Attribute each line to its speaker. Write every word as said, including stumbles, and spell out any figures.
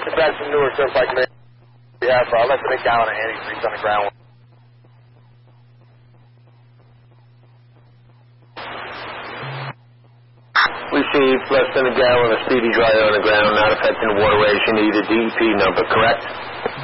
Speaker 1: Benson, Newark, Turnpike, Mayor. We have uh, less than a gallon of antifreeze on the ground.
Speaker 2: Received less than a gallon of speedy dry on the ground, not affecting the waterways. You need a D E P number, correct?